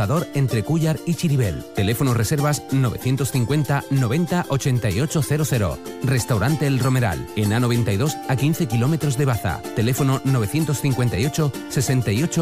Flotador entre Cúllar y Chiribel. Teléfono reservas 950 90 8800. Restaurante El Romeral, en A92 a 15 kilómetros de Baza. Teléfono 958 68